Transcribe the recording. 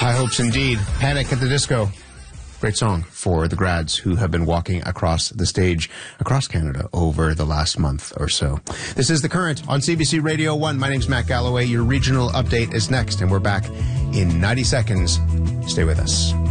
High hopes indeed. Panic at the Disco. Great song for the grads who have been walking across the stage across Canada over the last month or so. This is The Current on CBC Radio 1. My name's Matt Galloway. Your regional update is next, and we're back in 90 seconds. Stay with us.